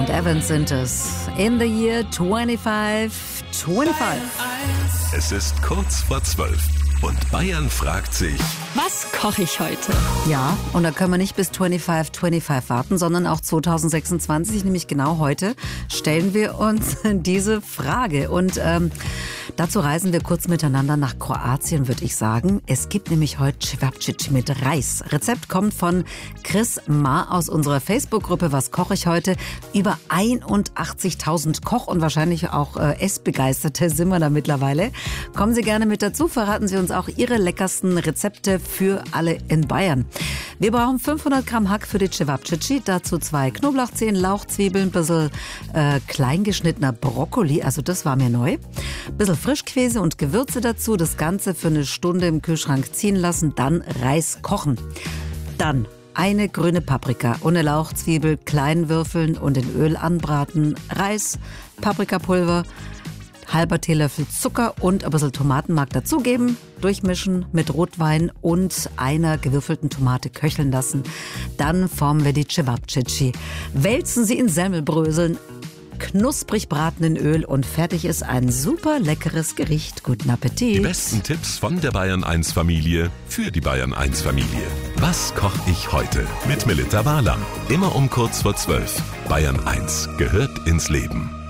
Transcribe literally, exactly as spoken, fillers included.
und Evans sind es. In the year fünfundzwanzig fünfundzwanzig. Es ist kurz vor zwölf und Bayern fragt sich: Was koche ich heute? Ja, und da können wir nicht bis fünfundzwanzig fünfundzwanzig warten, sondern auch zwanzig sechsundzwanzig, nämlich genau heute, stellen wir uns diese Frage. Und ähm, dazu reisen wir kurz miteinander nach Kroatien, würde ich sagen. Es gibt nämlich heute Cevapcici mit Reis. Rezept kommt von Chris Ma aus unserer Facebook-Gruppe Was koche ich heute? Über einundachtzigtausend Koch- und wahrscheinlich auch äh, Essbegeisterte sind wir da mittlerweile. Kommen Sie gerne mit dazu, verraten Sie uns auch Ihre leckersten Rezepte für alle in Bayern. Wir brauchen fünfhundert Gramm Hack für die Cevapcici, dazu zwei Knoblauchzehen, Lauch, Zwiebeln, ein bisschen äh, kleingeschnittener Brokkoli, also das war mir neu, ein bisschen Frischkäse und Gewürze dazu, das Ganze für eine Stunde im Kühlschrank ziehen lassen, dann Reis kochen. Dann eine grüne Paprika ohne Lauch, Zwiebel, klein würfeln und in Öl anbraten, Reis, Paprikapulver, halber Teelöffel Zucker und ein bisschen Tomatenmark dazugeben, durchmischen mit Rotwein und einer gewürfelten Tomate köcheln lassen. Dann formen wir die Cevapcici. Wälzen sie in Semmelbröseln, knusprig braten in Öl und fertig ist ein super leckeres Gericht. Guten Appetit! Die besten Tipps von der Bayern eins Familie für die Bayern eins Familie. Was koche ich heute? Mit Melita Barlam. Immer um kurz vor zwölf. Bayern eins gehört ins Leben.